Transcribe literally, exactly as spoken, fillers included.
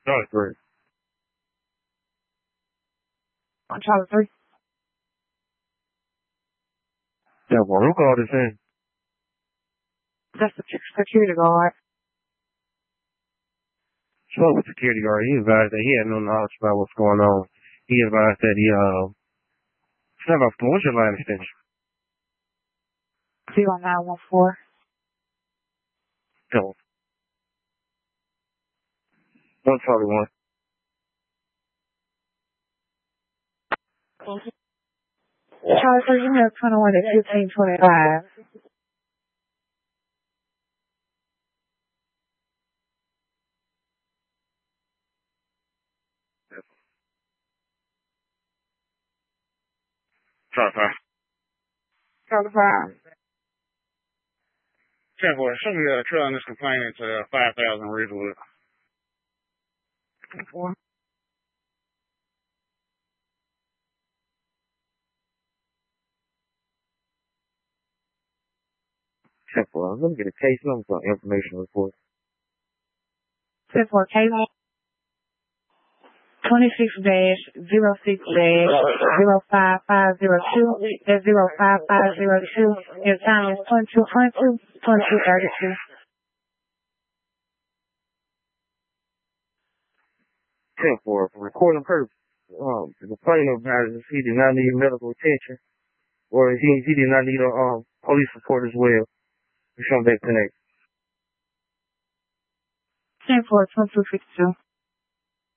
Charlie three. On Charlie three. Yeah, well, who called this in? That's the security guard. Spoke with security guard. He advised that he had no knowledge about what's going on. He advised that he, uh, it's about what's your line extension? zero nine one four. No. Don't Charlie one. Charlie three, you have twenty-one to fifteen twenty-five. Charlie five. Charlie five. ten four, show me the trail on this complaint to uh, five thousand Ridgewood. ten four. ten four, let me get a case number for information report. ten four, K twenty-six dash zero six dash zero five five zero two dash zero five five zero two. Your time is twenty-two twenty-two, twenty-two thirty-two. ten four, for recording purpose. Um, the complainant advises he did not need medical attention, or he he did not need a um police report as well. We're showing back connect. ten four, twenty-two fifty-two.